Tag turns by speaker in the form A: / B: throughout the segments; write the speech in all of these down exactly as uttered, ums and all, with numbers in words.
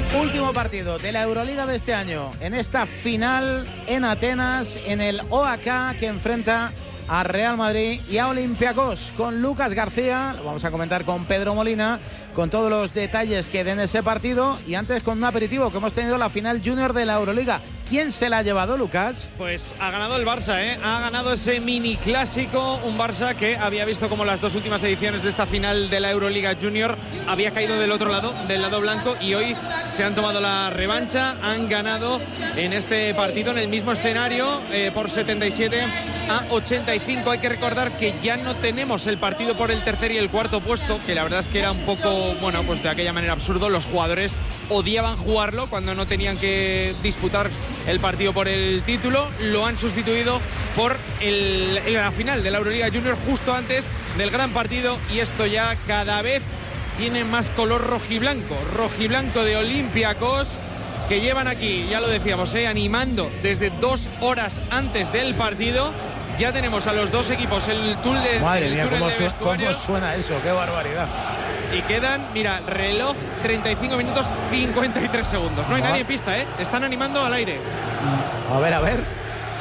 A: Último partido de la Euroliga de este año, en esta final en Atenas, en el O A K, que enfrenta a Real Madrid y a Olympiacos, con Lucas García. Lo vamos a comentar con Pedro Molina, con todos los detalles que den ese partido, y antes con un aperitivo que hemos tenido la final junior de la Euroliga. ¿Quién se la ha llevado, Lucas?
B: Pues ha ganado el Barça, ¿eh? Ha ganado ese mini clásico, un Barça que había visto como las dos últimas ediciones de esta final de la Euroliga Junior había caído del otro lado, del lado blanco, y hoy se han tomado la revancha, han ganado en este partido, en el mismo escenario, eh, por setenta y siete a ochenta y cinco. Hay que recordar que ya no tenemos el partido por el tercer y el cuarto puesto, que la verdad es que era un poco, bueno, pues de aquella manera absurdo. Los jugadores odiaban jugarlo cuando no tenían que disputar el partido por el título. Lo han sustituido por el, la final de la Euroliga Junior justo antes del gran partido, y esto ya cada vez tiene más color rojiblanco, rojiblanco de Olympiacos, que llevan aquí, ya lo decíamos, eh, animando desde dos horas antes del partido. Ya tenemos a los dos equipos el tour de
A: Madre
B: el
A: mía,
B: túnel
A: cómo,
B: de
A: su,
B: vestuarios.
A: cómo suena eso, qué barbaridad.
B: Y quedan, mira, reloj treinta y cinco minutos cincuenta y tres segundos. No hay nadie en pista, ¿eh? Están animando al aire.
A: A ver, a ver.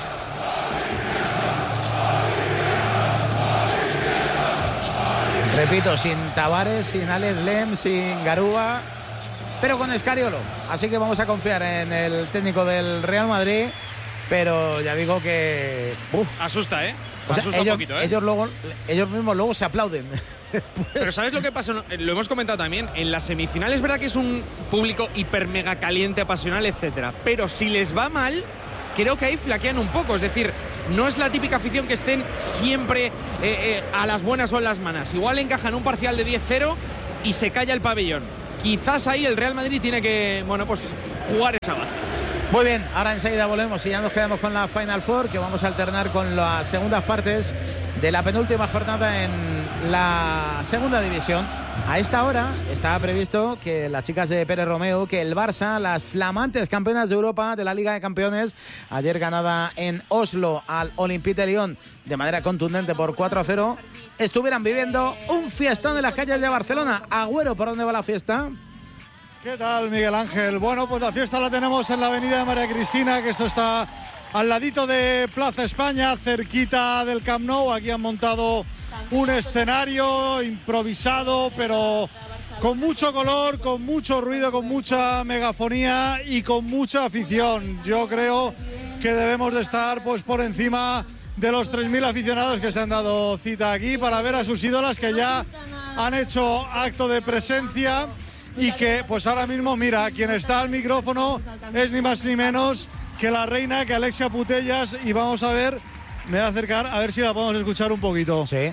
A: Repito, sin Tavares, sin Alex Lem, sin Garúa, pero con Escariolo. Así que vamos a confiar en el técnico del Real Madrid. Pero ya digo que... Uf.
B: Asusta, ¿eh?
A: O sea,
B: Asusta
A: ellos,
B: un poquito, ¿eh?
A: Ellos, luego, ellos mismos luego se aplauden.
B: Pero ¿sabes lo que pasa? Lo hemos comentado también. En las semifinales es verdad que es un público hiper mega caliente, apasional, etcétera. Pero si les va mal, creo que ahí flaquean un poco. Es decir, no es la típica afición que estén siempre eh, eh, a las buenas o en las malas. Igual encajan un parcial de diez cero y se calla el pabellón. Quizás ahí el Real Madrid tiene que, bueno, pues jugar esa base.
A: Muy bien, ahora enseguida volvemos y ya nos quedamos con la Final Four, que vamos a alternar con las segundas partes de la penúltima jornada en la segunda división. A esta hora estaba previsto que las chicas de Pérez Romeu, que el Barça, las flamantes campeonas de Europa de la Liga de Campeones, ayer ganada en Oslo al Olympique de Lyon de manera contundente por cuatro a cero, estuvieran viviendo un fiestón en las calles de Barcelona. Agüero, ¿por dónde va la fiesta?
C: ¿Qué tal, Miguel Ángel? Bueno, pues la fiesta la tenemos en la avenida de María Cristina, que eso está al ladito de Plaza España, cerquita del Camp Nou. Aquí han montado un escenario improvisado, pero con mucho color, con mucho ruido, con mucha megafonía y con mucha afición. Yo creo que debemos de estar pues por encima de los tres mil aficionados que se han dado cita aquí para ver a sus ídolas, que ya han hecho acto de presencia. Y que pues ahora mismo, mira, quien está al micrófono es ni más ni menos que la reina, que Alexia Putellas, y vamos a ver, me voy a acercar a ver si la podemos escuchar un poquito.
A: Sí.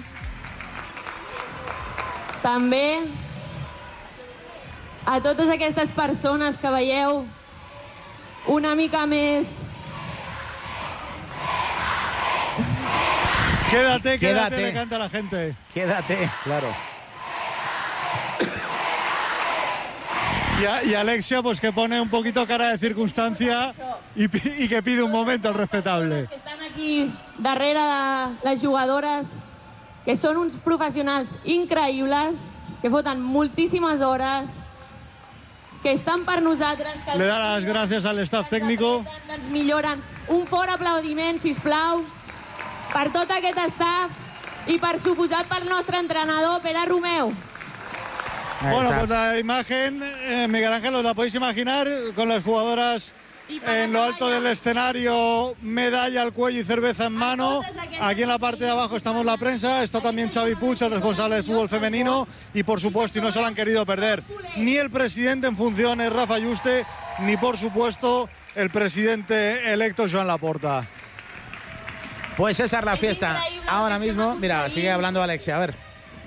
D: També a totes aquestes persones que veieu una mica més...
C: Quédate, quédate,
A: Quédate.
C: le canta la gente.
A: Quédate, claro.
C: Y, a, y Alexia, pues que pone un poquito cara de circunstancia y, y que pide un momento al respetable.
D: Que estan aquí darrere de les jugadores, que són uns professionals increïbles, que foten moltíssimes hores, que estan per nosaltres, que
C: Le da las gracias al staff técnico.
D: que ens milloren. Un fort aplaudiment, sisplau, per tot aquest staff i per suposat pel nostre entrenador, Pere Romeu.
C: Bueno, pues la imagen, eh, Miguel Ángel, os la podéis imaginar, con las jugadoras en lo alto del escenario, medalla al cuello y cerveza en mano. Aquí en la parte de abajo estamos la prensa, está también Xavi Puig, el responsable de fútbol femenino, y por supuesto, y no se lo han querido perder, ni el presidente en funciones, Rafa Yuste, ni por supuesto el presidente electo, Joan Laporta.
A: Pues esa es la fiesta. Ahora mismo, mira, sigue hablando Alexia, a ver.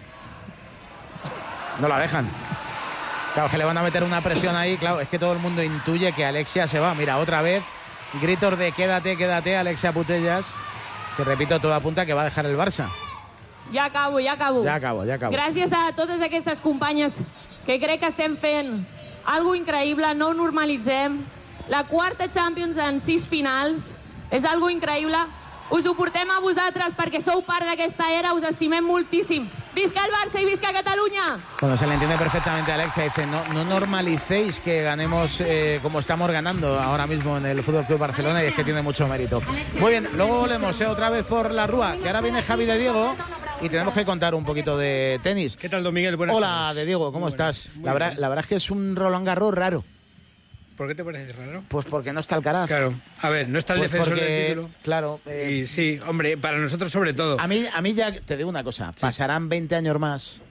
A: No la dejan. Claro, que le van a meter una presión ahí. Claro, es que todo el mundo intuye que Alexia se va. Mira, otra vez, gritos de quédate, quédate, Alexia Putellas, que repito, todo apunta que va a dejar el Barça.
D: Ja acabo, ja acabo.
A: Ja acabo, ja acabo.
D: Gràcies a totes aquestes companyes que crec que estem fent algo increïble, no ho normalitzem. La quarta Champions en sis finals és algo increïble. Us ho portem a vosaltres perquè sou part d'aquesta era, us estimem moltíssim. Visca el Barça y visca Cataluña.
A: Cuando se le entiende perfectamente a Alexia, dice, no, no normalicéis que ganemos eh, como estamos ganando ahora mismo en el Fútbol Club Barcelona, y es que tiene mucho mérito. Muy bien, luego volvemos eh, otra vez por la Rúa, que ahora viene Javi de Diego y tenemos que contar un poquito de tenis.
E: ¿Qué tal, don Miguel? Buenas
A: Hola,
E: tardes.
A: de Diego, ¿cómo
E: Muy
A: estás?
E: buenas, muy
A: La verdad,
E: bien.
A: la verdad es que es un Roland Garros raro.
E: ¿Por qué te parece raro?
A: Pues porque no está Alcaraz.
E: Claro, a ver, no está el
A: Pues
E: defensor
A: porque,
E: del título.
A: Claro. eh,
E: Y sí, hombre, para nosotros sobre todo.
A: a, mí, a mí ya, te digo una cosa, pasarán veinte años más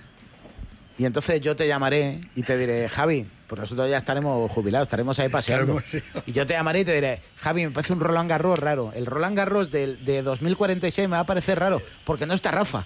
A: y entonces yo te llamaré y te diré, Javi, pues nosotros ya estaremos jubilados, estaremos ahí paseando.
E: Estaremos, sí.
A: Y yo te llamaré y te diré, Javi, me parece un Roland Garros raro. El Roland Garros de, de dos mil cuarenta y seis me va a parecer raro porque no está Rafa.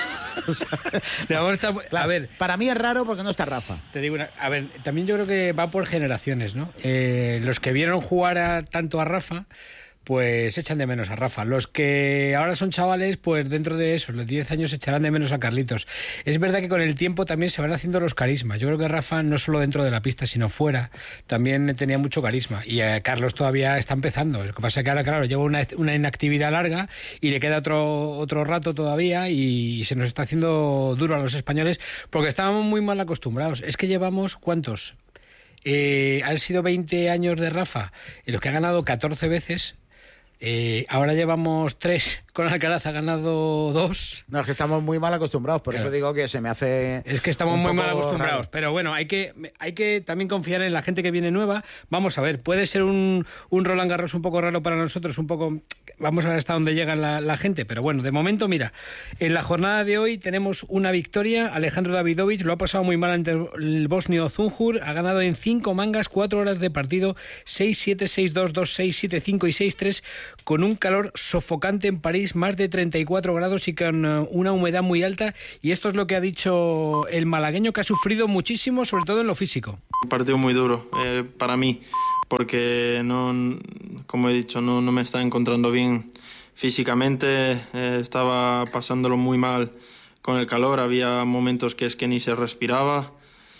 E: No, está-
A: Claro,
E: a ver,
A: para mí es raro porque no está Rafa.
E: te digo una, a ver, también yo creo que va por generaciones, ¿no? Eh, los que vieron jugar a, tanto a Rafa, pues echan de menos a Rafa. Los que ahora son chavales, pues dentro de eso, los diez años echarán de menos a Carlitos. Es verdad que con el tiempo también se van haciendo los carismas. Yo creo que Rafa, no solo dentro de la pista, sino fuera, también tenía mucho carisma. Y eh, Carlos todavía está empezando. Lo que pasa es que ahora, claro, lleva una, una inactividad larga y le queda otro, otro rato todavía y se nos está haciendo duro a los españoles porque estábamos muy mal acostumbrados. Es que llevamos, ¿cuántos? Eh, han sido veinte años de Rafa, en los que ha ganado catorce veces. Eh, ahora llevamos tres, con Alcaraz ha ganado dos.
A: No, es que estamos muy mal acostumbrados, por
E: Claro.
A: eso digo que se me hace.
E: Es que estamos
A: un
E: muy
A: poco
E: mal acostumbrados,
A: raro.
E: pero bueno, hay que, hay que también confiar en la gente que viene nueva. Vamos a ver, puede ser un, un Roland Garros un poco raro para nosotros, un poco, vamos a ver hasta dónde llega la, la gente, pero bueno, de momento, mira, en la jornada de hoy tenemos una victoria. Alejandro Davidovich lo ha pasado muy mal ante el bosnio Zunjur, ha ganado en cinco mangas, cuatro horas de partido, seis siete, seis dos, dos seis, siete cinco y seis tres, con un calor sofocante en París, más de treinta y cuatro grados y con uh, una humedad muy alta, y esto es lo que ha dicho el malagueño, que ha sufrido muchísimo, sobre todo en lo físico.
F: Un partido muy duro eh, para mí, porque no, como he dicho, no, no me está encontrando bien físicamente, eh, estaba pasándolo muy mal con el calor, había momentos que es que ni se respiraba,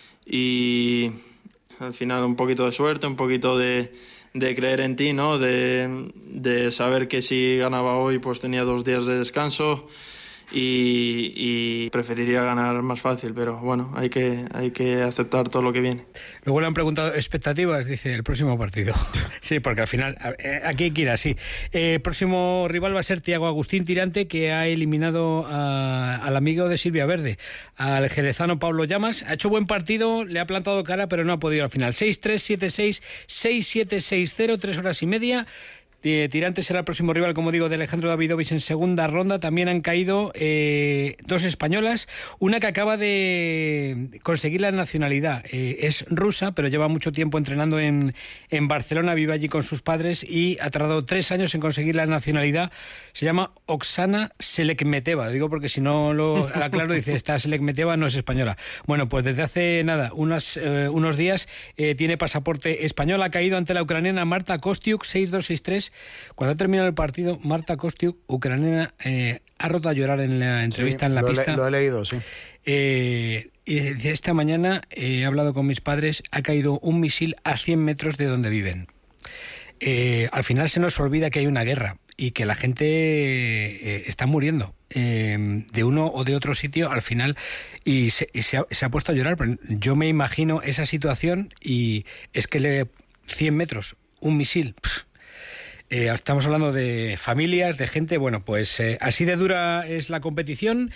F: y al final un poquito de suerte, un poquito de, de creer en ti, ¿no? De, de saber que si ganaba hoy pues tenía dos días de descanso y, y preferiría ganar más fácil, pero bueno, hay que, hay que aceptar todo lo que viene.
E: Luego le han preguntado expectativas, dice, el próximo partido. Sí, porque al final, eh, aquí hay que ir así. Eh, el próximo rival va a ser Thiago Agustín Tirante, que ha eliminado a, al amigo de Silvia Verde, al jerezano Pablo Llamas. Ha hecho buen partido, le ha plantado cara, pero no ha podido al final. seis tres, siete seis, seis siete seis cero, tres horas y media. Tirante será el próximo rival, como digo, de Alejandro Davidovich en segunda ronda. También han caído eh, dos españolas, una que acaba de conseguir la nacionalidad. Eh, es rusa, pero lleva mucho tiempo entrenando en, en Barcelona, vive allí con sus padres y ha tardado tres años en conseguir la nacionalidad. Se llama Oksana Selekmeteva, digo porque si no lo aclaro, dice, esta Selekmeteva no es española. Bueno, pues desde hace nada, unas, eh, unos días eh, tiene pasaporte español. Ha caído ante la ucraniana Marta Kostiuk, seis dos, seis tres. Cuando ha terminado el partido, Marta Kostiuk, ucraniana, eh, ha roto a llorar en la entrevista
A: Sí,
E: en la
A: lo
E: pista.
A: Le, lo he leído, sí.
E: Eh, y dice, esta mañana eh, he hablado con mis padres, ha caído un misil a cien metros de donde viven. Eh, al final se nos olvida que hay una guerra y que la gente eh, está muriendo eh, de uno o de otro sitio al final, y, se, y se, ha, se ha puesto a llorar. Pero yo me imagino esa situación y es que le cien metros, un misil... Pff, Eh, estamos hablando de familias, de gente. Bueno, pues eh, así de dura es la competición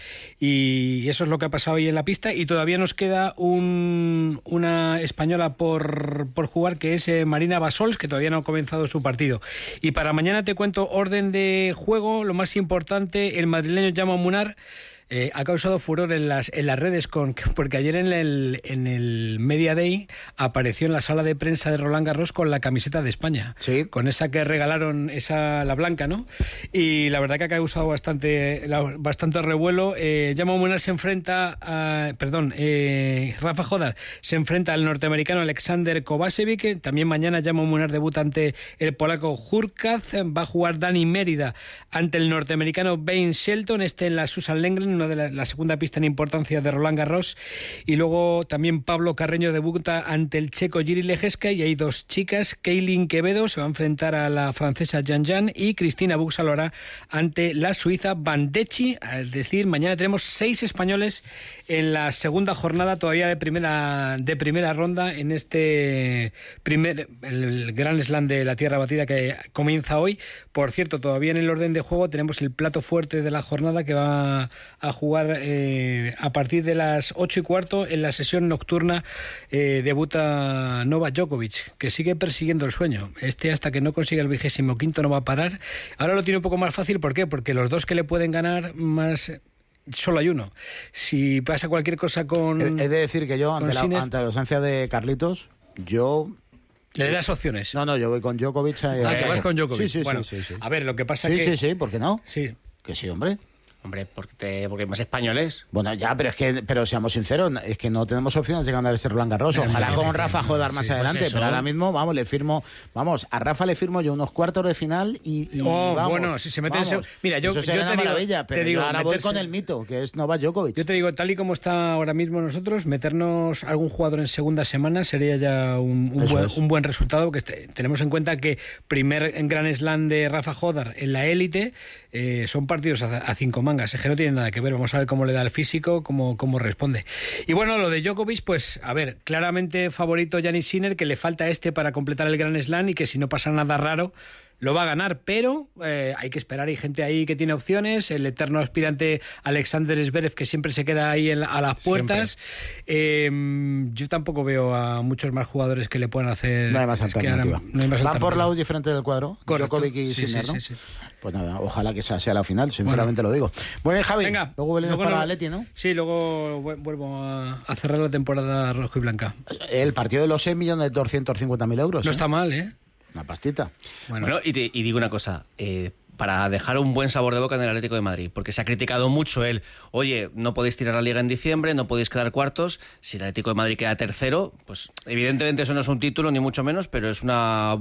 E: y eso es lo que ha pasado hoy en la pista, y todavía nos queda un, una española por, por jugar, que es eh, Marina Basols, que todavía no ha comenzado su partido. Y para mañana te cuento orden de juego, lo más importante, el madrileño Jaume Munar. Eh, ha causado furor en las, en las redes con, porque ayer en el, en el Media Day apareció en la sala de prensa de Roland Garros con la camiseta de España,
A: sí,
E: con esa que regalaron, esa la blanca, ¿no? Y la verdad que ha causado bastante, bastante revuelo. Eh, Jaume Munar se enfrenta a, perdón, eh, Rafa Jodas se enfrenta al norteamericano Alexander Kovacevic. También mañana Jaume Munar debuta ante el polaco Hurkacz. Va a jugar Dani Mérida ante el norteamericano Wayne Shelton, este en la Susan Lenglen. una de la, la segunda pista en importancia de Roland Garros. Y luego también Pablo Carreño debuta ante el checo Jiří Lehecka, y hay dos chicas, Kaylin Quevedo se va a enfrentar a la francesa Yan Yan y Cristina Buxa lo hará ante la suiza Bandecchi. Es decir, mañana tenemos seis españoles en la segunda jornada todavía de primera de primera ronda en este primer el Grand Slam de la Tierra Batida que comienza hoy. Por cierto, todavía en el orden de juego tenemos el plato fuerte de la jornada que va a jugar eh, a partir de las ocho y cuarto en la sesión nocturna. Eh, debuta Novak Djokovic, que sigue persiguiendo el sueño. Este, hasta que no consiga el vigésimo quinto, no va a parar. Ahora lo tiene un poco más fácil. ¿Por qué? Porque los dos que le pueden ganar más... Solo hay uno. Si pasa cualquier cosa con...
A: He de decir que yo, ante la,
E: Sinner,
A: ante la ausencia de Carlitos, yo...
E: ¿Le das opciones?
A: No, no, yo voy con Djokovic. Eh,
E: Ah, que vas con Djokovic.
A: Sí, sí,
E: bueno,
A: sí, sí, sí.
E: A ver, lo que pasa
A: Sí,
E: que...
A: sí, sí, ¿por qué no?
E: Sí.
A: Que sí, hombre.
G: Hombre, porque, te, porque más españoles.
A: Bueno, ya, pero es que, pero seamos sinceros, es que no tenemos opciones de ganar este Roland Garros. Ojalá con Rafa Jodar más
E: Sí, pues
A: adelante,
E: eso.
A: pero ahora mismo, vamos, le firmo, vamos, a Rafa le firmo yo unos cuartos de final y, y
E: Oh,
A: vamos,
E: bueno, si se mete en
A: vamos.
E: ese- Mira, yo-
A: Eso
E: yo
A: sería
E: te
A: una
E: digo-
A: maravilla,
E: te
A: pero
E: digo,
A: yo ahora voy
E: meterse-
A: con el mito, que es Novak Djokovic.
E: Yo te digo, tal y como está ahora mismo nosotros, meternos algún jugador en segunda semana sería ya un, un,
A: Eso
E: buen,
A: es.
E: un buen resultado, que este- tenemos en cuenta que primer Grand Slam de Rafa Jodar en la élite, eh, son partidos a, a cinco mangas, es que no tiene nada que ver. Vamos a ver cómo le da el físico, cómo, cómo responde. Y bueno, lo de Djokovic, pues a ver, claramente favorito Jannik Sinner, que le falta este para completar el Grand Slam y que si no pasa nada raro lo va a ganar, pero eh, hay que esperar. Hay gente ahí que tiene opciones, el eterno aspirante Alexander Zverev, que siempre se queda ahí en la- a las puertas. Eh, yo tampoco veo a muchos más jugadores que le puedan hacer.
A: No hay más
E: es que ahora
A: alternativa.
E: no hay más
A: Van por
E: alternativa.
A: lados diferentes del cuadro,
E: Correcto.
A: Djokovic y
E: Sí,
A: Sinner,
E: sí,
A: ¿no?
E: sí, sí.
A: Pues nada, ojalá que esa sea la final, sinceramente lo digo. Muy bien, Javi.
E: Venga,
A: luego volvemos para
E: no-
A: Atleti, ¿no?
E: Sí, luego vu- vuelvo a, a cerrar la temporada rojo y blanca.
A: El partido de los seis millones doscientos cincuenta mil euros.
E: No
A: ¿eh?
E: está mal, ¿eh?
A: Una pastita.
E: Bueno,
G: Bueno, y, te- y digo una cosa, eh, para dejar un buen sabor de boca en el Atlético de Madrid, porque se ha criticado mucho el, oye, no podéis tirar la Liga en diciembre, no podéis quedar cuartos, si el Atlético de Madrid queda tercero, pues evidentemente eso no es un título, ni mucho menos, pero es una